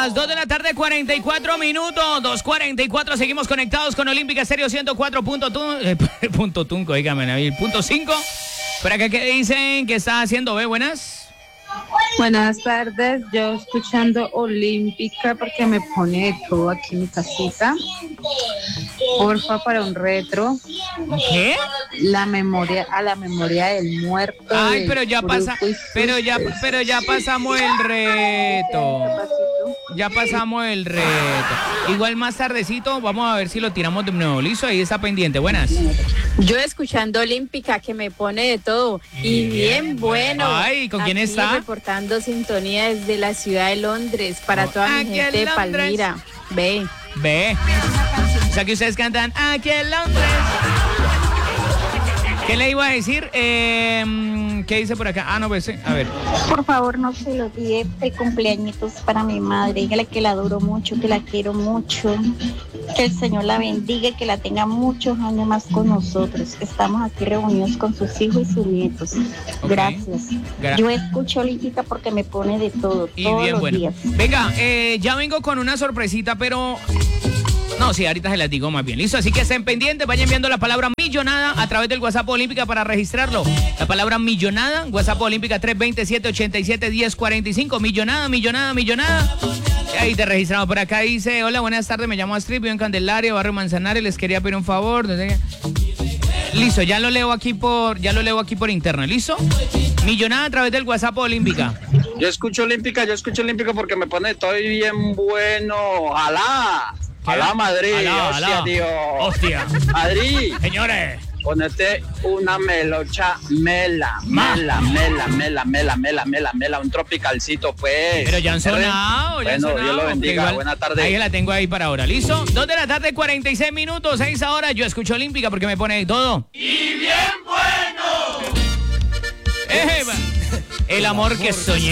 las 2 de la tarde, 44 minutos, 2:44, seguimos conectados con Olímpica Estéreo 104.5, dígame, Nabil, .5. Por acá, ¿qué dicen que está haciendo? ¿Ve? Buenas. Buenas tardes, yo escuchando Olímpica porque me pone de todo aquí en mi casita. Porfa, para un retro. ¿Qué? A la memoria del muerto. Ay, pero ya pasa, pero ya pasamos el reto. Ya pasamos el reto. Igual más tardecito, vamos a ver si lo tiramos de nuevo. Listo, ahí está pendiente. Buenas. Yo escuchando Olímpica que me pone de todo y bien bueno. Ay, ¿con quién está? Reportando sintonía desde la ciudad de Londres para toda mi Aquí gente en de Palmira. Ve. O sea que ustedes cantan aquí en Londres. ¿Qué le iba a decir? ¿Qué dice por acá? Ah, no, pues sí. A ver. Por favor, no se lo olvide el cumpleañitos para mi madre. Dígale que la adoro mucho, que la quiero mucho. Que el Señor la bendiga y que la tenga muchos años más con nosotros. Estamos aquí reunidos con sus hijos y sus nietos. Okay. Gracias. Yo escucho Olímpica porque me pone de todo, Y todos bien, los bueno. días. Venga, ya vengo con una sorpresita, pero... No, sí, ahorita se las digo más bien. Listo, así que estén pendientes, vayan enviando la palabra millonada a través del WhatsApp Olímpica para registrarlo. La palabra millonada, WhatsApp Olímpica 327-87-1045. Millonada. Ahí te registramos. Por acá dice, hola, buenas tardes, me llamo Astrid, vivo en Candelaria, barrio Manzanares, les quería pedir un favor. Listo, ya lo leo aquí por internet, ¿listo? Millonada a través del WhatsApp Olímpica. Yo escucho Olímpica porque me pone todo bien bueno. Ojalá. Alá, Madrid. Alá, hostia, alá. tío. Hostia. Madrid. Señores. Ponete una melocha, mela, un tropicalcito, pues. Pero ya han sonado, Bueno, Dios lo bendiga, Igual, buena tarde. Ahí la tengo ahí para ahora, ¿listo? 2 de la tarde, 46 minutos, 6 ahora. Yo escucho Olímpica porque me pone todo. ¡Y bien bueno! El amor que soñé.